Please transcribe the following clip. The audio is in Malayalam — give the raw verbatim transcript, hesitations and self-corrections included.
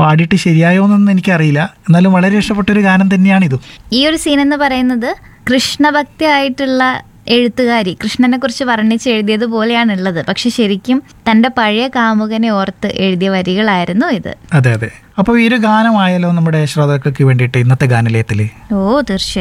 പാടിയിട്ട് ശരിയായോ എന്നൊന്നും എനിക്കറിയില്ല, എന്നാലും വളരെ ഇഷ്ടപ്പെട്ടൊരു ഗാനം തന്നെയാണിതും. ഈ ഒരു സീൻ എന്ന് പറയുന്നത് കൃഷ്ണഭക്തി ആയിട്ടുള്ള എഴുത്തുകാരി കൃഷ്ണനെ കുറിച്ച് വർണ്ണിച്ച് എഴുതിയതുപോലെയാണുള്ളത്. പക്ഷെ ശരിക്കും തൻ്റെ പഴയ കാമുകനെ ഓർത്ത് എഴുതിയ വരികളായിരുന്നു ഇത്. അതെ അതെ. അപ്പോൾ ഈ ഒരു ഗാനമായാലോ നമ്മുടെ ശ്രോതാക്കൾക്ക് വേണ്ടിയിട്ട് ഇന്നത്തെ ഗാനലയത്തിൽ? ഓ തീർച്ചയായും.